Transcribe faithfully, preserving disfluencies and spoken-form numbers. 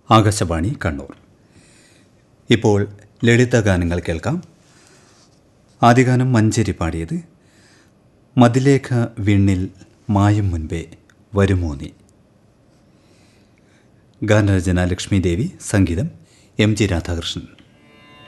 ആകാശവാണി കണ്ണൂർ. ഇപ്പോൾ ലളിതഗാനങ്ങൾ കേൾക്കാം. ആദ്യഗാനം മഞ്ചരി പാടിയത് മതിലേഖ വിണ്ണിൽ മായും മുൻപേ വരുമോ നീ. ഗാനരചന ലക്ഷ്മി ദേവി, സംഗീതം എം ജി രാധാകൃഷ്ണൻ.